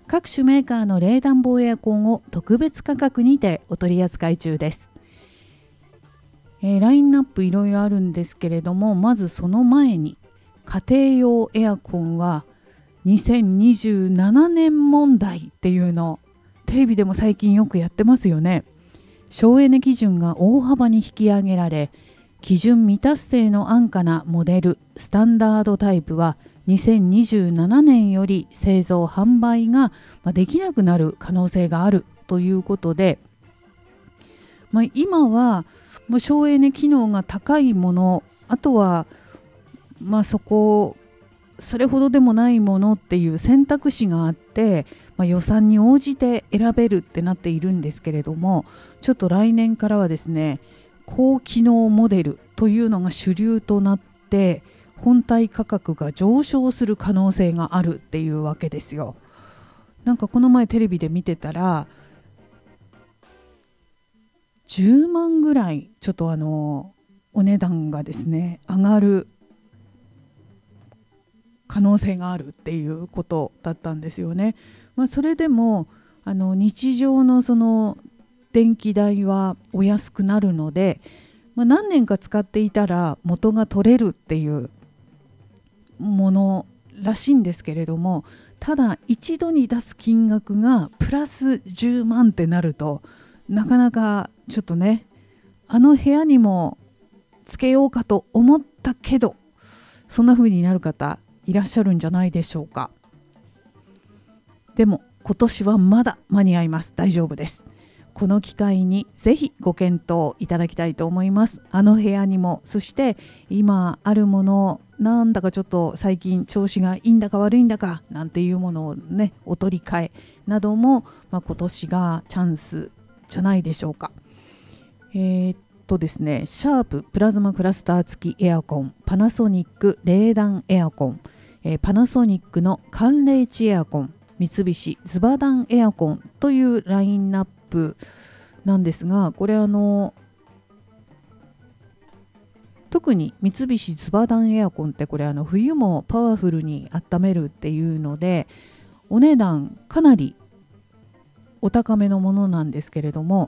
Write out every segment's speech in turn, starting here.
各種メーカーの冷暖房エアコンを特別価格にてお取り扱い中です。ラインナップいろいろあるんですけれども、まずその前に家庭用エアコンは2027年問題っていうのテレビでも最近よくやってますよね。省エネ基準が大幅に引き上げられ、基準未達成の安価なモデルスタンダードタイプは2027年より製造販売ができなくなる可能性があるということで、今はもう省エネ機能が高いもの、あとはそれほどでもないものっていう選択肢があって、予算に応じて選べるってなっているんですけれども、ちょっと来年からはですね、高機能モデルというのが主流となって本体価格が上昇する可能性があるっていうわけですよ。なんかこの前テレビで見てたら10万ぐらいちょっとお値段がですね上がる可能性があるっていうことだったんですよね。それでも日常のその電気代はお安くなるので、何年か使っていたら元が取れるっていうものらしいんですけれども、ただ一度に出す金額がプラス10万ってなるとなかなかちょっとね、部屋にもつけようかと思ったけど、そんな風になる方いらっしゃるんじゃないでしょうか。でも今年はまだ間に合います。大丈夫です。この機会にぜひご検討いただきたいと思います。部屋にも、そして今あるもの、なんだかちょっと最近調子がいいんだか悪いんだかなんていうものをね、お取り替えなども、今年がチャンスじゃないでしょうか。ですね、シャーププラズマクラスター付きエアコン、パナソニック冷暖エアコン、パナソニックの寒冷地エアコン、三菱ズバダンエアコンというラインナップなんですが、これ特に三菱ズバダンエアコンってこれ冬もパワフルに温めるっていうので、お値段かなりお高めのものなんですけれども、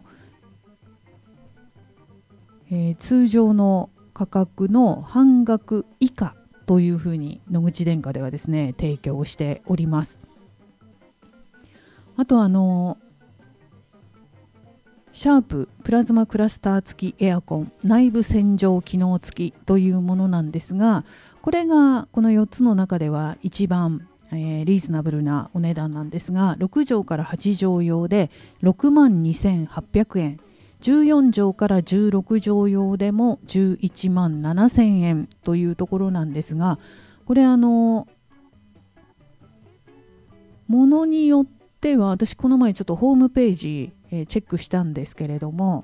通常の価格の半額以下というふうに野口電化ではですね提供しております。あとシャーププラズマクラスター付きエアコン内部洗浄機能付きというものなんですが、これがこの4つの中では一番、リーズナブルなお値段なんですが、6畳から8畳用で62,800円、14畳から16畳用でも11万7,000円というところなんですが、これものによっては、私この前ちょっとホームページ、チェックしたんですけれども、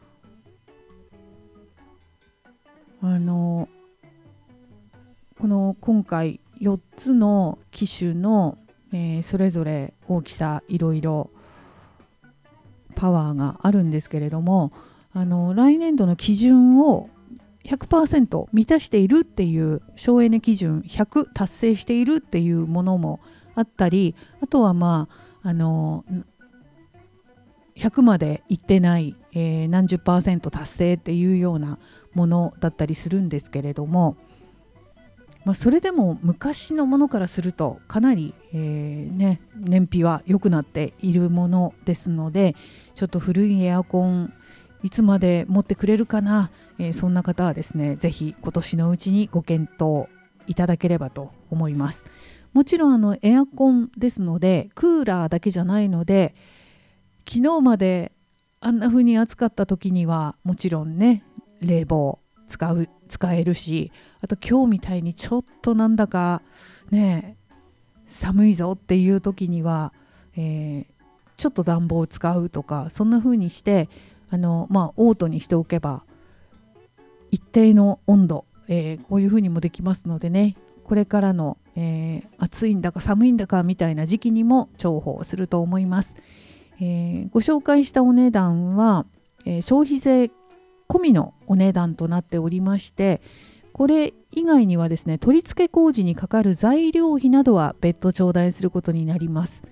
この今回4つの機種の、それぞれ大きさいろいろパワーがあるんですけれども、来年度の基準を 100% 満たしているっていう省エネ基準100達成しているっていうものもあったり、あとは100までいってない、何十%達成っていうようなものだったりするんですけれども、それでも昔のものからするとかなり、燃費は良くなっているものですので、ちょっと古いエアコンいつまで持ってくれるかな、そんな方はですねぜひ今年のうちにご検討いただければと思います。もちろんエアコンですのでクーラーだけじゃないので、昨日まであんな風に暑かった時にはもちろんね冷房使えるし、あと今日みたいにちょっとなんだかね寒いぞっていう時には、ちょっと暖房を使うとか、そんな風にしてオートにしておけば一定の温度、こういう風にもできますのでね、これからの、暑いんだか寒いんだかみたいな時期にも重宝すると思います。ご紹介したお値段は、消費税込みのお値段となっておりまして、これ以外にはですね取り付け工事にかかる材料費などは別途頂戴することになります。